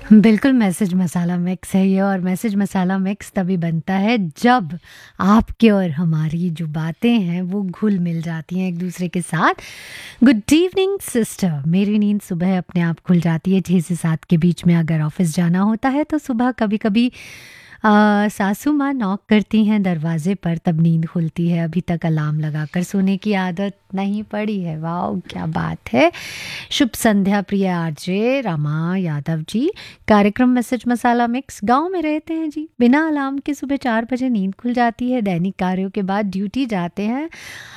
बिल्कुल मैसेज मसाला मिक्स है ये, और मैसेज मसाला मिक्स तभी बनता है जब आपके और हमारी जो बातें हैं वो घुल मिल जाती हैं एक दूसरे के साथ। गुड इवनिंग सिस्टर, मेरी नींद सुबह अपने आप खुल जाती है 6 से 7 के बीच में। अगर ऑफिस जाना होता है तो सुबह कभी कभी सासू माँ नॉक करती हैं दरवाजे पर, तब नींद खुलती है। अभी तक अलार्म लगाकर सोने की आदत नहीं पड़ी है। वाह क्या बात है। शुभ संध्या प्रिय आरजे रमा यादव जी। कार्यक्रम मैसेज मसाला मिक्स। गांव में रहते हैं जी, बिना अलार्म के सुबह 4 बजे नींद खुल जाती है। दैनिक कार्यों के बाद ड्यूटी जाते हैं।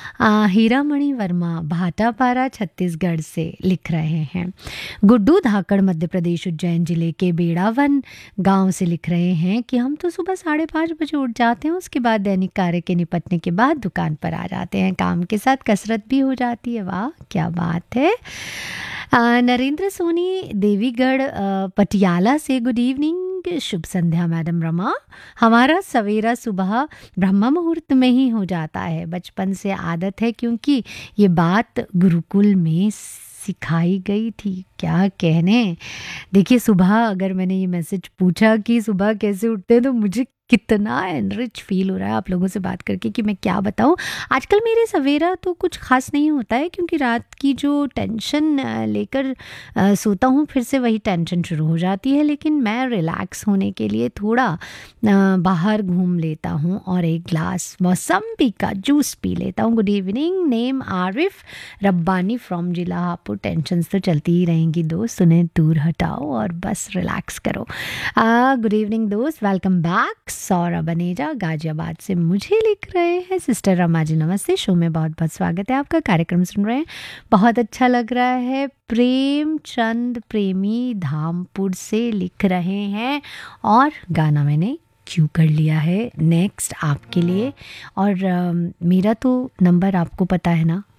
हीरामणि वर्मा भाटापारा छत्तीसगढ़ से लिख रहे हैं। गुड्डू धाकड़ मध्य प्रदेश उज्जैन जिले के बेड़ावन गांव से लिख रहे हैं कि हम तो सुबह 5:30 बजे उठ जाते हैं। उसके बाद दैनिक कार्य के निपटने के बाद दुकान पर आ जाते हैं। काम के साथ कसरत भी हो जाती है। वाह क्या बात है। नरेंद्र सोनी देवीगढ़ पटियाला से गुड इवनिंग, शुभ संध्या मैडम रमा। हमारा सवेरा सुबह ब्रह्म मुहूर्त में ही हो जाता है। बचपन से आदत है, क्योंकि ये बात गुरुकुल में सिखाई गई थी। क्या कहने। देखिए, सुबह अगर मैंने ये मैसेज पूछा कि सुबह कैसे उठते हैं, तो मुझे कितना एनरिच फील हो रहा है आप लोगों से बात करके कि मैं क्या बताऊं। आजकल मेरे सवेरा तो कुछ खास नहीं होता है, क्योंकि रात की जो टेंशन लेकर सोता हूँ, फिर से वही टेंशन शुरू हो जाती है। लेकिन मैं रिलैक्स होने के लिए थोड़ा बाहर घूम लेता हूँ और एक ग्लास मौसम्बी का जूस पी लेता हूँ। Good evening, name Arif Rabbani from जिला हापुड़। टेंशन्स तो चलती ही रहेंगी दोस्त, उन्हें दूर हटाओ और बस रिलैक्स करो। गुड इवनिंग दोस्त, वेलकम बैक। सौरभ बनेजा गाजियाबाद से मुझे लिख रहे हैं, सिस्टर रमा जी नमस्ते, शो में बहुत बहुत स्वागत है आपका। कार्यक्रम सुन रहे हैं, बहुत अच्छा लग रहा है। प्रेमचंद प्रेमी धामपुर से लिख रहे हैं, और गाना मैंने क्यों कर लिया है नेक्स्ट आपके लिए। और मेरा तो नंबर आपको पता है ना,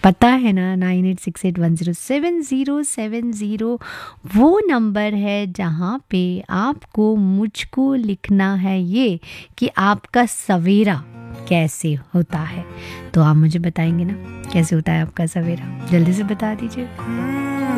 9868107070 वो नंबर है जहाँ पे आपको मुझको लिखना है ये कि आपका सवेरा कैसे होता है। तो आप मुझे बताएंगे ना कैसे होता है आपका सवेरा, जल्दी से बता दीजिए।